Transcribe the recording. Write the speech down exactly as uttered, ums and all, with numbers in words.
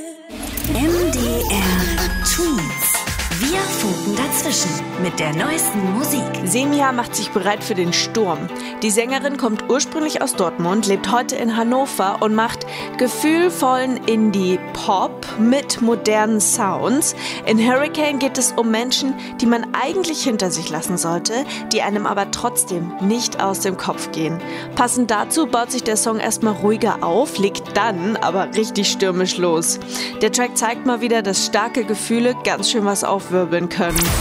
M D R Twins. Wir funken dazwischen mit der neuesten Musik. Semia macht sich bereit für den Sturm. Die Sängerin kommt ursprünglich aus Dortmund, lebt heute in Hannover und macht gefühlvollen Indie-Pop mit modernen Sounds. In Hurricane geht es um Menschen, die man eigentlich hinter sich lassen sollte, die einem aber trotzdem nicht aus dem Kopf gehen. Passend dazu baut sich der Song erstmal ruhiger auf, legt dann aber richtig stürmisch los. Der Track zeigt mal wieder, dass starke Gefühle ganz schön was aufwirbeln können.